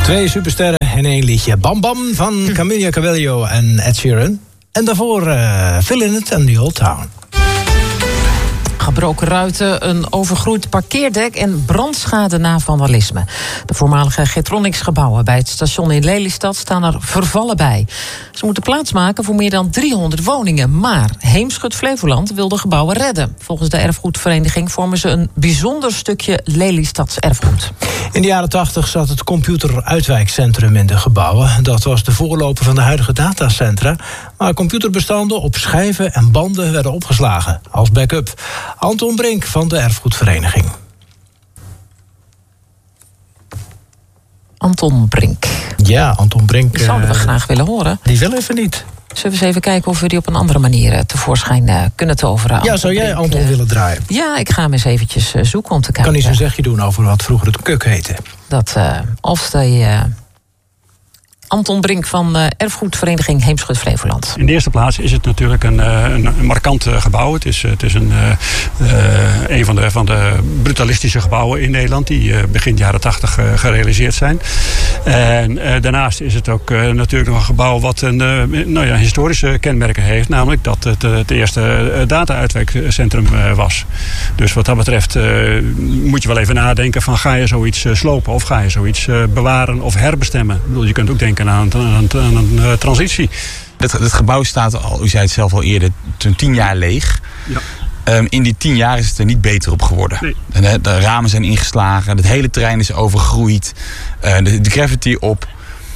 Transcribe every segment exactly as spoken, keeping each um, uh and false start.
Twee supersterren in één liedje. Bam Bam van Camila Cabello en Ed Sheeran. En daarvoor uh, Phil Lynott en The Old Town. Gebroken ruiten, een overgroeid parkeerdek en brandschade na vandalisme. De voormalige Getronics-gebouwen bij het station in Lelystad staan er vervallen bij. Ze moeten plaatsmaken voor meer dan driehonderd woningen. Maar Heemschut Flevoland wil de gebouwen redden. Volgens de erfgoedvereniging vormen ze een bijzonder stukje Lelystads erfgoed. In de jaren tachtig zat het computeruitwijkcentrum in de gebouwen. Dat was de voorloper van de huidige datacentra. Maar computerbestanden op schijven en banden werden opgeslagen als backup. Anton Brink van de erfgoedvereniging. Anton Brink. Ja, Anton Brink. Die zouden we uh, graag willen horen. Die wil even niet. Zullen we eens even kijken of we die op een andere manier uh, tevoorschijn uh, kunnen toveren? Ja, zou jij Brink, Anton uh, willen draaien? Ja, ik ga hem eens eventjes uh, zoeken om te kijken. Kan hij zo'n zegje doen over wat vroeger het kuk heette? Dat uh, of de... Uh, Anton Brink van uh, erfgoedvereniging Heemschut Flevoland. In de eerste plaats is het natuurlijk een, een, een markant gebouw. Het is, het is een, uh, een van de, van de brutalistische gebouwen in Nederland die uh, begin jaren tachtig uh, gerealiseerd zijn. En uh, daarnaast is het ook uh, natuurlijk nog een gebouw wat een uh, nou ja, historische kenmerken heeft. Namelijk dat het uh, het eerste data-uitwijkcentrum uh, was. Dus wat dat betreft uh, moet je wel even nadenken van ga je zoiets uh, slopen of ga je zoiets uh, bewaren of herbestemmen. Ik bedoel, je kunt ook denken aan een, aan een, aan een uh, transitie. Het, het gebouw staat al, u zei het zelf al eerder, toen tien jaar leeg. Ja. Um, in die tien jaar is het er niet beter op geworden. Nee. De, de ramen zijn ingeslagen, het hele terrein is overgroeid, uh, de, de graffiti op.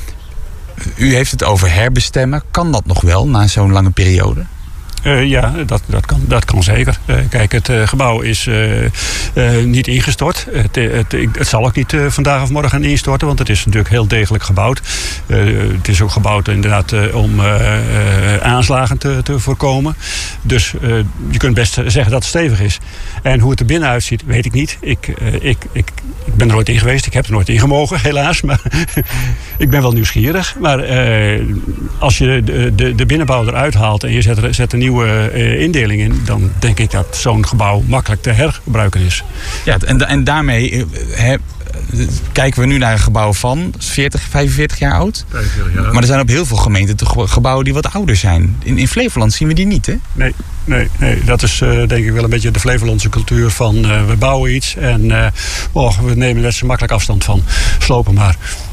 U heeft het over herbestemmen. Kan dat nog wel na zo'n lange periode? Uh, ja, dat, dat, kan, dat kan zeker. Uh, kijk, het uh, gebouw is uh, uh, niet ingestort. Het, het, het zal ook niet uh, vandaag of morgen instorten, want het is natuurlijk heel degelijk gebouwd. Uh, het is ook gebouwd inderdaad uh, om uh, uh, aanslagen te, te voorkomen. Dus uh, je kunt best zeggen dat het stevig is. En hoe het er binnen uitziet, weet ik niet. Ik, uh, ik, ik, ik ben er nooit in geweest. Ik heb er nooit in gemogen, helaas. Maar ik ben wel nieuwsgierig. Maar uh, als je de, de, de binnenbouw eruit haalt en je zet, er, zet een nieuwe Uh, indeling in, dan denk ik dat zo'n gebouw makkelijk te hergebruiken is. Ja, en, en daarmee he, kijken we nu naar een gebouw van veertig, vijfenveertig jaar oud. vijfenveertig jaar. Maar er zijn op heel veel gemeenten gebouwen die wat ouder zijn. In, in Flevoland zien we die niet, hè? Nee, nee, nee. Dat is uh, denk ik wel een beetje de Flevolandse cultuur van uh, we bouwen iets en uh, oh, we nemen net zo makkelijk afstand van. Slopen maar.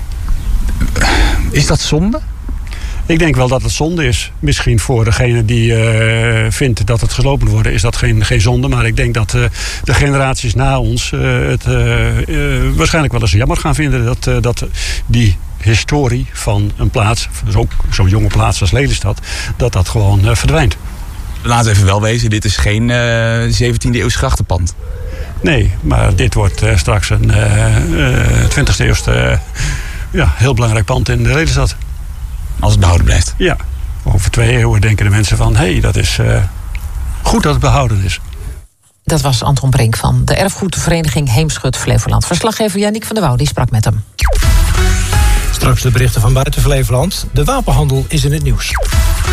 Is dat zonde? Ik denk wel dat het zonde is. Misschien voor degene die uh, vindt dat het geslopen moet worden, is dat geen, geen zonde. Maar ik denk dat uh, de generaties na ons uh, het uh, uh, waarschijnlijk wel eens jammer gaan vinden dat, uh, dat die historie van een plaats, ook zo'n jonge plaats als Lelystad, dat dat gewoon uh, verdwijnt. Laten we even wel wezen, dit is geen uh, zeventiende eeuws grachtenpand. Nee, maar dit wordt uh, straks een uh, uh, twintigste eeuws uh, ja, heel belangrijk pand in de Lelystad. Als het behouden blijft. Ja, over twee eeuwen denken de mensen van hé, hey, dat is uh, goed dat het behouden is. Dat was Anton Brink van de erfgoedvereniging Heemschut Flevoland. Verslaggever Yannick van der Wouw, die sprak met hem. Straks de berichten van buiten Flevoland. De wapenhandel is in het nieuws.